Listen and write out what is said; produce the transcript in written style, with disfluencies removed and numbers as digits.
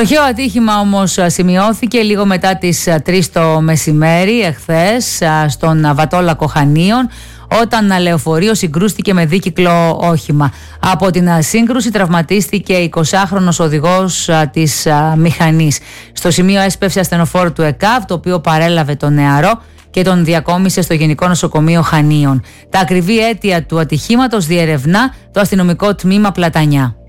Τροχαίο ατύχημα όμως σημειώθηκε λίγο μετά τις 3 το μεσημέρι εχθές στον Βατόλακο Χανίων, όταν λεωφορείο συγκρούστηκε με δίκυκλο όχημα. Από την σύγκρουση τραυματίστηκε 20χρονος οδηγός της μηχανής. Στο σημείο έσπευσε ασθενοφόρο του ΕΚΑΒ, το οποίο παρέλαβε τον νεαρό και τον διακόμισε στο Γενικό Νοσοκομείο Χανίων. Τα ακριβή αίτια του ατυχήματος διερευνά το αστυνομικό τμήμα Πλατανιά.